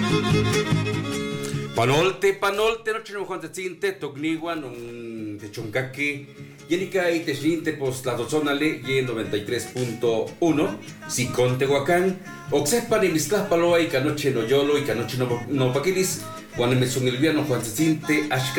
Panolte, noche no Juan Tete, Togniwan, un Techoncaque, Yenica y Techinte, pues la dozonale, y 93.1, si con Tehuacán, Oxepan y Mistlapaloa y Canoche no Yolo y Canoche no Paquilis, Juan Emezón el Viano, Juan Tete,